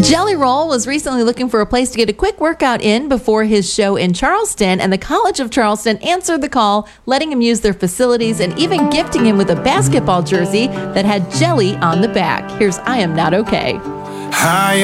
Jelly Roll was recently looking for a place to get a quick workout in before his show in Charleston, and the College of Charleston answered the call, letting him use their facilities and even gifting him with a basketball jersey that had jelly on the back. Here's I Am Not Okay. I